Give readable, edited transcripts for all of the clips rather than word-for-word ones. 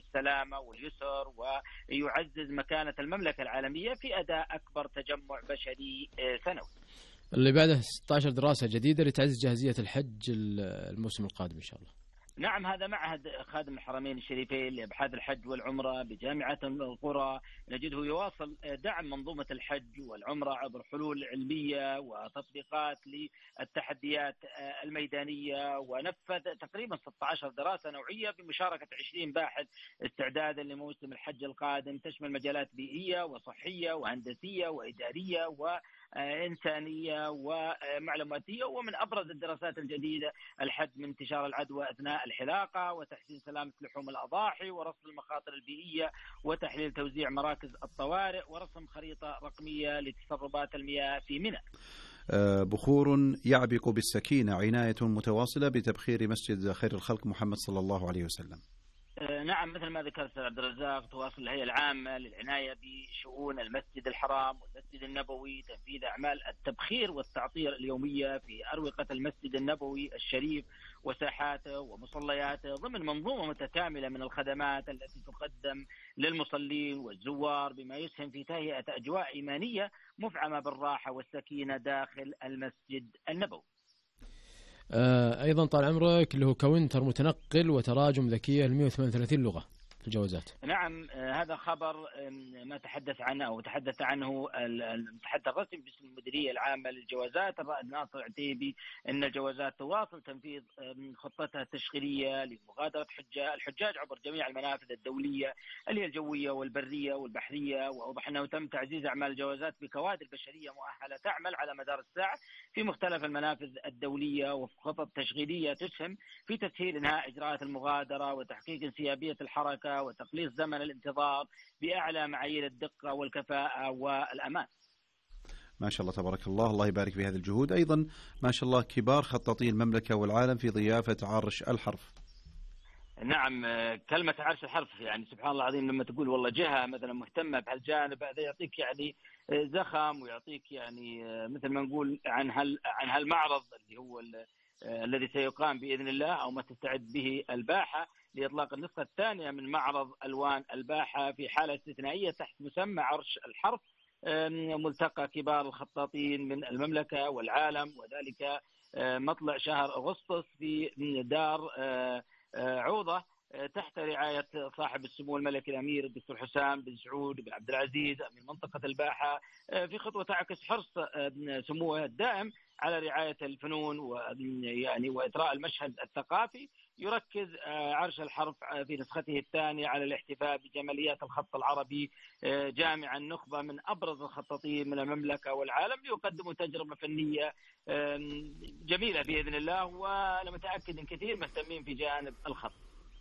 السلامة واليسر، ويعزز مكانة المملكة العالمية في أداء أكبر تجمع بشري سنوي. اللي بعده 16 دراسة جديدة لتعزيز جاهزية الحج الموسم القادم إن شاء الله. نعم، هذا معهد خادم الحرمين الشريفين لأبحاث الحج والعمرة بجامعة القرى نجده يواصل دعم منظومة الحج والعمرة عبر حلول علمية وتطبيقات للتحديات الميدانية، ونفذ تقريبا 16 دراسة نوعية بمشاركة 20 باحث استعدادا لموسم الحج القادم، تشمل مجالات بيئية وصحية وهندسية وإدارية وإنسانية ومعلوماتية. ومن أبرز الدراسات الجديدة الحد من انتشار العدوى أثناء الحلاقة، وتحسين سلامة لحوم الأضاحي، ورصد المخاطر البيئية، وتحليل توزيع مراكز الطوارئ، ورسم خريطة رقمية لتسربات المياه في منى. بخور يعبق بالسكينة، عناية متواصلة بتبخير مسجد خير الخلق محمد صلى الله عليه وسلم. نعم، مثل ما ذكر أستاذ عبد الرزاق، تواصل الهيئة العامة للعناية بشؤون المسجد الحرام والمسجد النبوي تنفيذ أعمال التبخير والتعطير اليومية في أروقة المسجد النبوي الشريف وساحاته ومصلياته، ضمن منظومة متكاملة من الخدمات التي تقدم للمصلين والزوار، بما يسهم في تهيئة أجواء إيمانية مفعمة بالراحة والسكينة داخل المسجد النبوي. أيضا طال عمرك اللي هو كاونتر متنقل وتراجم ذكية ل 138 لغة في الجوازات. نعم، هذا خبر ما تحدث عنه أو تحدث عنه المتحدث الرسمي باسم المديرية العامة للجوازات الرائد ناصر عتيبي، أن الجوازات تواصل تنفيذ خطتها التشغيلية لمغادرة الحجاج عبر جميع المنافذ الدولية اللي هي الجوية والبرية والبحرية. وأوضح أنه تم تعزيز أعمال الجوازات بكوادر بشرية مؤهلة تعمل على مدار الساعة في مختلف المنافذ الدولية، وخطط تشغيلية تسهم في تسهيل إنهاء إجراءات المغادرة وتحقيق انسيابية الحركة وتقليص زمن الانتظار بأعلى معايير الدقة والكفاءة والأمان. ما شاء الله تبارك الله، الله يبارك في هذه الجهود. أيضا ما شاء الله كبار خطاطي المملكة والعالم في ضيافة عرش الحرف. نعم، كلمة عرش الحرف يعني سبحان الله العظيم، لما تقول والله جهة مثلا مهتمة بهالجانب هذا يعطيك يعني زخم، ويعطيك يعني مثل ما نقول عن هالمعرض اللي هو الذي سيقام بإذن الله أو ما تستعد به الباحة لإطلاق النسخة الثانية من معرض ألوان الباحة في حالة استثنائية تحت مسمى عرش الحرف، ملتقى كبار الخطاطين من المملكة والعالم، وذلك مطلع شهر أغسطس في دار عوضة تحت رعاية صاحب السمو الملكي الأمير الدكتور حسام بن سعود بن عبد العزيز أمير منطقة الباحة، في خطوة تعكس حرص سموه الدائم على رعاية الفنون ويعني وإطراء المشهد الثقافي. يركز عرش الحرف في نسخته الثانية على الاحتفاء بجماليات الخط العربي، جامعا نخبة من أبرز الخطاطين من المملكة والعالم ليقدموا تجربة فنية جميلة بإذن الله، وأنا متأكد أن كثير مهتمين في جانب الخط.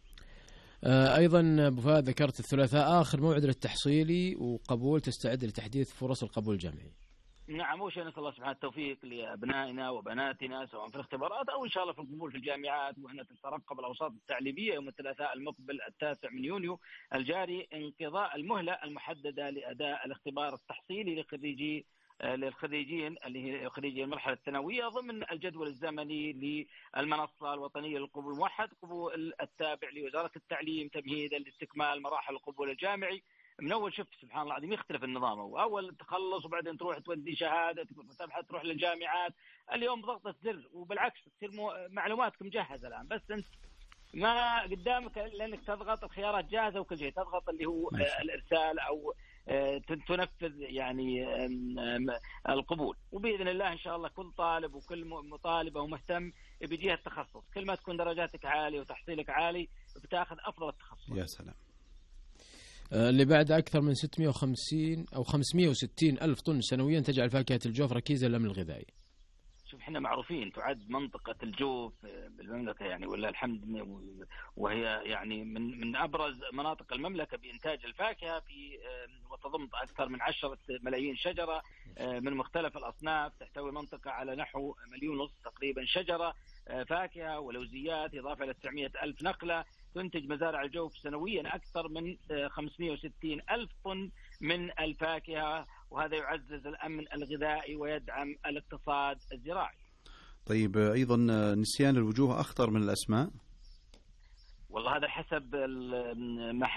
أيضا أبو فهد ذكرت الثلاثاء آخر موعد للتحصيلي وقبول تستعد لتحديث فرص القبول الجامعي. نعم، أول شيء نسأل الله سبحانه التوفيق لأبنائنا وبناتنا سواء في الاختبارات أو إن شاء الله في القبول في الجامعات، وهنا تترقب الأوساط التعليمية يوم الثلاثاء المقبل 9 يونيو الجاري انقضاء المهلة المحددة لأداء الاختبار التحصيلي للخريجين اللي هي خريجي المرحلة الثانوية ضمن الجدول الزمني للمنصة الوطنية للقبول الموحد، قبول التابع لوزارة التعليم تمهيدا لاستكمال مراحل القبول الجامعي. من أول شوف سبحان الله العظيم يختلف النظام، أول تخلص وبعدين تروح تودي شهادة تبحث تروح للجامعات. اليوم ضغطة زر، وبالعكس تصير معلوماتك مجهزة الآن، بس أنت ما قدامك لأنك تضغط الخيارات جاهزة وكل شيء، تضغط اللي هو الإرسال أو تنفذ يعني القبول. وبإذن الله إن شاء الله كل طالب وكل مطالبة ومهتم بجهة التخصص، كل ما تكون درجاتك عالية وتحصيلك عالي بتاخذ أفضل التخصص. يا سلام. اللي بعد أكثر من 650 أو 560 ألف طن سنويا تجعل فاكهة الجوف ركيزة للأمن الغذائي. شوف احنا معروفين تعد منطقة الجوف بالمملكة يعني ولا الحمد، وهي يعني من أبرز مناطق المملكة بإنتاج الفاكهة وتضم أكثر من 10 ملايين شجرة من مختلف الأصناف، تحتوي منطقة على نحو 1.5 مليون تقريبا شجرة فاكهة ولوزيات، إضافة إلى 900 ألف نخلة. تنتج مزارع الجوف سنويا أكثر من 560 ألف طن من الفاكهة، وهذا يعزز الأمن الغذائي ويدعم الاقتصاد الزراعي. طيب أيضا نسيان الوجوه أخطر من الأسماء؟ والله هذا حسب